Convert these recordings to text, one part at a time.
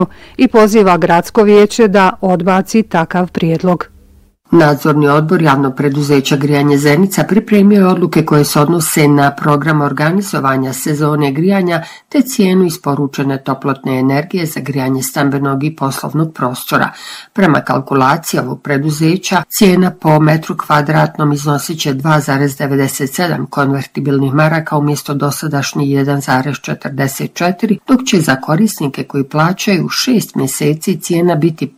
i poziva gradsko vijeće da odbaci takav prijedlog. Nadzorni odbor javnog preduzeća Grijanje Zenica pripremio je odluke koje se odnose na program organizovanja sezone grijanja te cijenu isporučene toplotne energije za grijanje stambenog i poslovnog prostora. Prema kalkulaciji ovog preduzeća, cijena po metru kvadratnom iznosit će 2,97 konvertibilnih maraka umjesto dosadašnjih 1,44, dok će za korisnike koji plaćaju 6 mjeseci cijena biti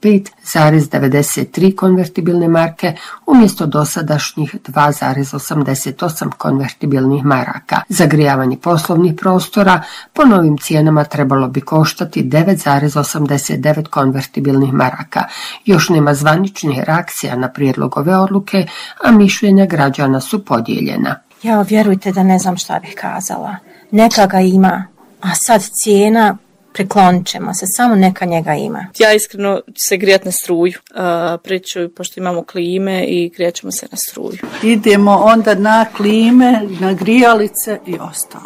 5,93 konvertibilne marke umjesto dosadašnjih 2,88 konvertibilnih maraka. Zagrijavanje poslovnih prostora po novim cijenama trebalo bi koštati 9,89 konvertibilnih maraka. Još nema zvaničnih reakcija na prijedlog ove odluke, a mišljenja građana su podijeljena. Ja, vjerujte da ne znam šta bih kazala. Neka ga ima, a sad cijena, priklonit ćemo se, samo neka njega ima. Ja iskreno se grijat na struju, priču, pošto imamo klime i grijat ćemo se na struju. Idemo onda na klime, na grijalice i ostalo.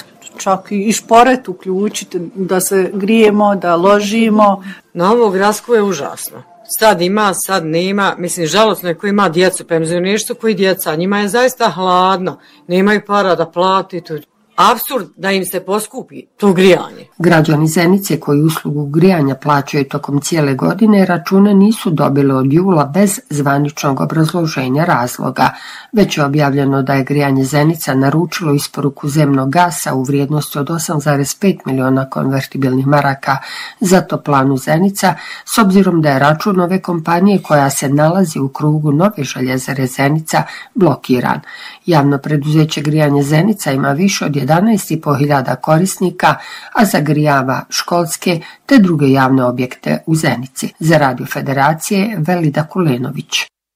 Čak i šporet uključiti, da se grijemo, da ložimo. Na ovo gradsko je užasno. Sad ima, sad nema. Mislim, žalosno je ko ima djecu, penzionirstvo koji djeca. Njima je zaista hladno. Nemaju para da plati. Apsurd da im se poskupi to grijanje. Građani Zenice koji uslugu grijanja plaćaju tokom cijele godine račune nisu dobili od jula bez zvaničnog obrazloženja razloga. Već je objavljeno da je Grijanje Zenica naručilo isporuku zemnog gasa u vrijednosti od 8,5 miliona konvertibilnih maraka za toplanu Zenica, s obzirom da je račun ove kompanije koja se nalazi u krugu Nove željezare Zenica blokiran. Javno preduzeće Grijanje Zenica ima više od 11.500 korisnika, a zagrijava školske te druge javne objekte u Zenici. Za Radio Federacije Velida Kulenović.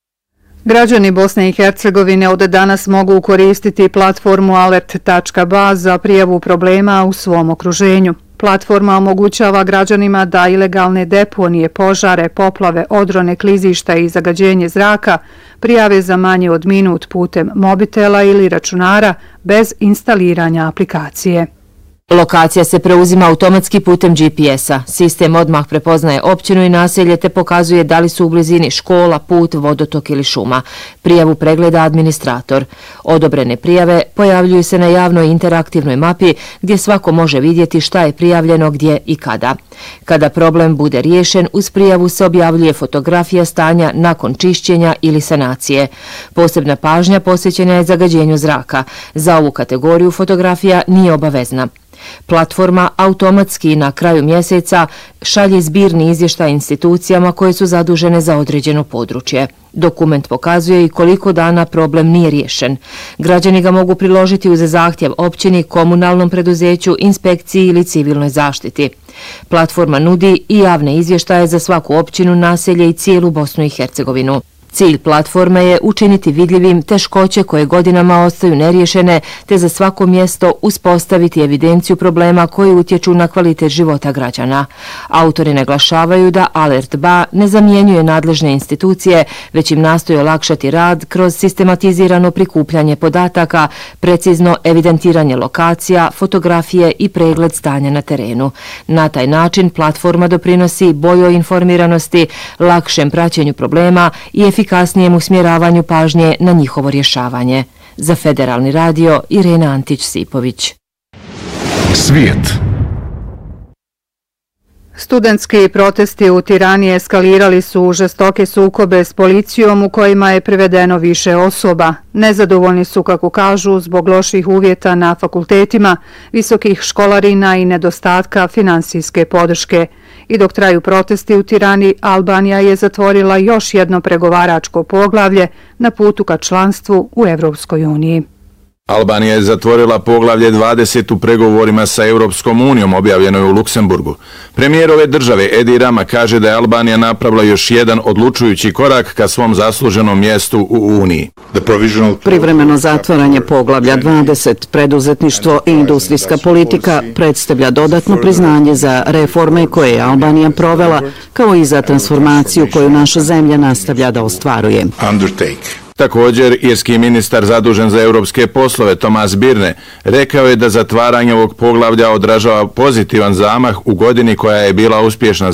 Građani Bosne i Hercegovine od danas mogu koristiti platformu alert.ba za prijavu problema u svom okruženju. Platforma omogućava građanima da ilegalne deponije, požare, poplave, odrone, klizišta i zagađenje zraka prijave za manje od minut putem mobitela ili računara bez instaliranja aplikacije. Lokacija se preuzima automatski putem GPS-a. Sistem odmah prepoznaje općinu i naselje te pokazuje da li su u blizini škola, put, vodotok ili šuma. Prijavu pregleda administrator. Odobrene prijave pojavljuju se na javnoj interaktivnoj mapi gdje svako može vidjeti šta je prijavljeno gdje i kada. Kada problem bude riješen, uz prijavu se objavljuje fotografija stanja nakon čišćenja ili sanacije. Posebna pažnja posvećena je zagađenju zraka. Za ovu kategoriju fotografija nije obavezna. Platforma automatski na kraju mjeseca šalje zbirni izvještaj institucijama koje su zadužene za određeno područje. Dokument pokazuje i koliko dana problem nije riješen. Građani ga mogu priložiti uz zahtjev općini, komunalnom preduzeću, inspekciji ili civilnoj zaštiti. Platforma nudi i javne izvještaje za svaku općinu, naselje i cijelu Bosnu i Hercegovinu. Cilj platforme je učiniti vidljivim teškoće koje godinama ostaju neriješene, te za svako mjesto uspostaviti evidenciju problema koji utječu na kvalitet života građana. Autori naglašavaju da Alert.ba ne zamjenjuje nadležne institucije, već im nastoji olakšati rad kroz sistematizirano prikupljanje podataka, precizno evidentiranje lokacija, fotografije i pregled stanja na terenu. Na taj način platforma doprinosi boljoj informiranosti, lakšem praćenju problema i efikasnijem usmjeravanju pažnje na njihovo rješavanje. Za Federalni radio Irena Antić-Sipović. Svijet. Studentski protesti u Tirani eskalirali su u žestoke sukobe s policijom u kojima je privedeno više osoba. Nezadovoljni su, kako kažu, zbog loših uvjeta na fakultetima, visokih školarina i nedostatka finansijske podrške. I dok traju protesti u Tirani, Albanija je zatvorila još jedno pregovaračko poglavlje na putu ka članstvu u Evropskoj uniji. Albanija je zatvorila poglavlje 20 u pregovorima sa Europskom unijom, objavljeno je u Luksemburgu. Premijer ove države Edi Rama kaže da je Albanija napravila još jedan odlučujući korak ka svom zasluženom mjestu u Uniji. Privremeno zatvaranje poglavlja 20, preduzetništvo i industrijska politika, predstavlja dodatno priznanje za reforme koje je Albanija provela, kao i za transformaciju koju naša zemlja nastavlja da ostvaruje. Također, irski ministar zadužen za europske poslove Tomas Birne rekao je da zatvaranje ovog poglavlja odražava pozitivan zamah u godini koja je bila uspješna